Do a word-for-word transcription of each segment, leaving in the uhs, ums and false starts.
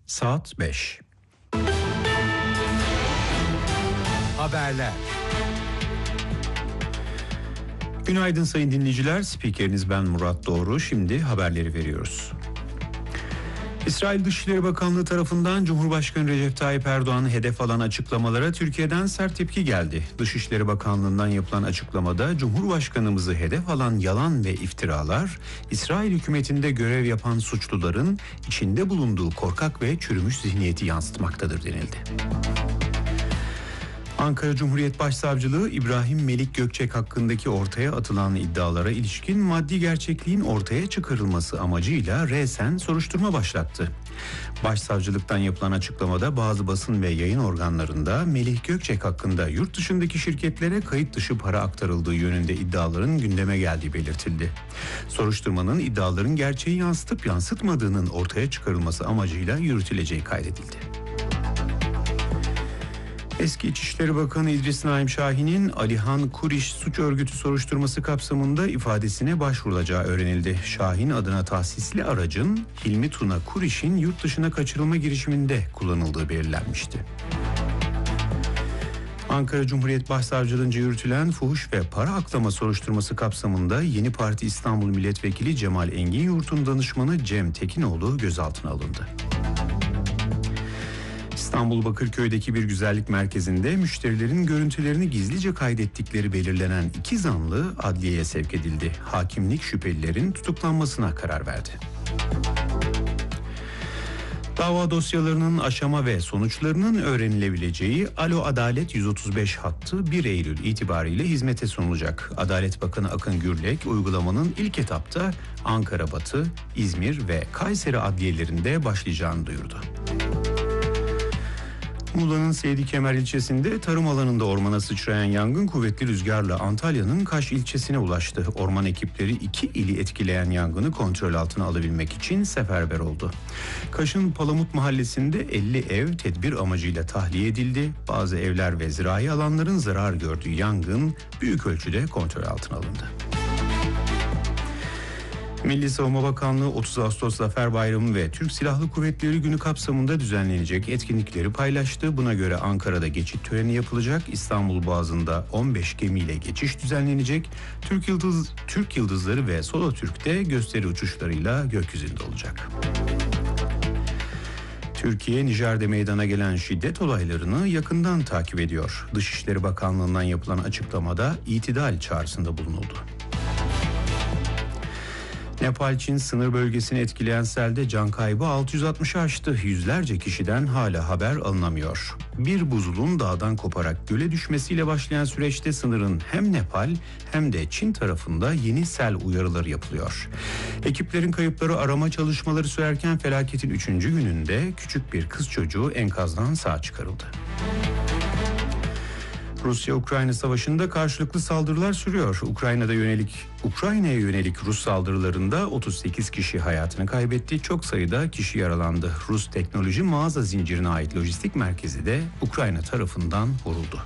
Saat beş. Haberler. Günaydın sayın dinleyiciler. Spikeriniz ben Murat Doğru. Şimdi haberleri veriyoruz. İsrail Dışişleri Bakanlığı tarafından Cumhurbaşkanı Recep Tayyip Erdoğan'ı hedef alan açıklamalara Türkiye'den sert tepki geldi. Dışişleri Bakanlığı'ndan yapılan açıklamada Cumhurbaşkanımızı hedef alan yalan ve iftiralar, İsrail hükümetinde görev yapan suçluların içinde bulunduğu korkak ve çürümüş zihniyeti yansıtmaktadır denildi. Ankara Cumhuriyet Başsavcılığı İbrahim Melik Gökçek hakkındaki ortaya atılan iddialara ilişkin maddi gerçekliğin ortaya çıkarılması amacıyla resen soruşturma başlattı. Başsavcılıktan yapılan açıklamada bazı basın ve yayın organlarında Melih Gökçek hakkında yurt dışındaki şirketlere kayıt dışı para aktarıldığı yönünde iddiaların gündeme geldiği belirtildi. Soruşturmanın iddiaların gerçeği yansıtıp yansıtmadığının ortaya çıkarılması amacıyla yürütüleceği kaydedildi. Eski İçişleri Bakanı İdris Naim Şahin'in Alihan Kuriş suç örgütü soruşturması kapsamında ifadesine başvurulacağı öğrenildi. Şahin adına tahsisli aracın Hilmi Tuna Kuriş'in yurt dışına kaçırılma girişiminde kullanıldığı belirlenmişti. Ankara Cumhuriyet Başsavcılığınca yürütülen fuhuş ve para aklama soruşturması kapsamında Yeni Parti İstanbul Milletvekili Cemal Engin Yurt'un danışmanı Cem Tekinoğlu gözaltına alındı. İstanbul Bakırköy'deki bir güzellik merkezinde müşterilerin görüntülerini gizlice kaydettikleri belirlenen iki zanlı adliyeye sevk edildi. Hakimlik şüphelilerin tutuklanmasına karar verdi. Dava dosyalarının aşama ve sonuçlarının öğrenilebileceği Alo Adalet yüz otuz beş hattı bir Eylül itibariyle hizmete sunulacak. Adalet Bakanı Akın Gürlek uygulamanın ilk etapta Ankara Batı, İzmir ve Kayseri adliyelerinde başlayacağını duyurdu. Muğla'nın Seydi Kemer ilçesinde tarım alanında ormana sıçrayan yangın kuvvetli rüzgarla Antalya'nın Kaş ilçesine ulaştı. Orman ekipleri iki ili etkileyen yangını kontrol altına alabilmek için seferber oldu. Kaş'ın Palamut mahallesinde elli ev tedbir amacıyla tahliye edildi. Bazı evler ve zirai alanların zarar gördüğü yangın büyük ölçüde kontrol altına alındı. Milli Savunma Bakanlığı otuz Ağustos Zafer Bayramı ve Türk Silahlı Kuvvetleri Günü kapsamında düzenlenecek etkinlikleri paylaştı. Buna göre Ankara'da geçit töreni yapılacak. İstanbul Boğazı'nda on beş gemiyle geçiş düzenlenecek. Türk Yıldız, Türk Yıldızları ve Solo Türk'te gösteri uçuşlarıyla gökyüzünde olacak. Türkiye, Nijer'de meydana gelen şiddet olaylarını yakından takip ediyor. Dışişleri Bakanlığı'ndan yapılan açıklamada itidal çağrısında bulunuldu. Nepal-Çin sınır bölgesini etkileyen selde can kaybı altı yüz altmışı aştı. Yüzlerce kişiden hala haber alınamıyor. Bir buzulun dağdan koparak göle düşmesiyle başlayan süreçte sınırın hem Nepal hem de Çin tarafında yeni sel uyarıları yapılıyor. Ekiplerin kayıpları arama çalışmaları sürerken felaketin üçüncü gününde küçük bir kız çocuğu enkazdan sağ çıkarıldı. Rusya-Ukrayna savaşında karşılıklı saldırılar sürüyor. Ukrayna'da yönelik Ukrayna'ya yönelik Rus saldırılarında otuz sekiz kişi hayatını kaybetti. Çok sayıda kişi yaralandı. Rus teknoloji mağaza zincirine ait lojistik merkezi de Ukrayna tarafından vuruldu.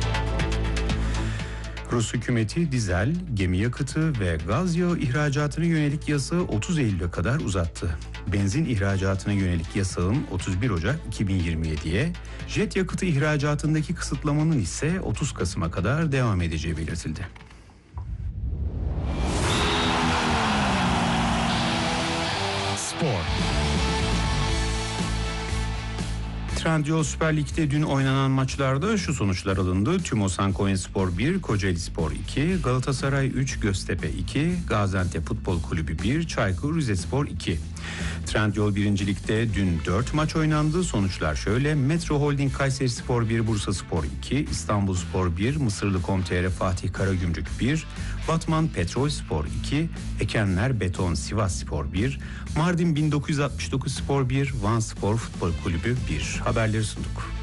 Rus hükümeti dizel, gemi yakıtı ve gaz yağı ihracatına yönelik yasağı otuz Eylül'e kadar uzattı. Benzin ihracatına yönelik yasağın otuz bir Ocak iki bin yirmi yediye, jet yakıtı ihracatındaki kısıtlamanın ise otuz Kasım'a kadar devam edeceği belirtildi. Spor. Trendyol Süper Lig'de dün oynanan maçlarda şu sonuçlar alındı. Tümosan Konyaspor bir, Kocaelispor iki, Galatasaray üç, Göztepe iki, Gaziantep Futbol Kulübü bir, Çaykur Rizespor iki. Trendyol birinci Lig'de dün dört maç oynandı. Sonuçlar şöyle: Metro Holding Kayserispor bir, Bursaspor iki, İstanbulspor bir, Mısırlı.com.tr Fatih Karagümrük bir, Batman Petrolspor iki, Ekenler Beton Sivasspor bir, Mardin bin dokuz yüz altmış dokuz Spor bir, Vanspor Futbol Kulübü bir. Haberleri sunduk.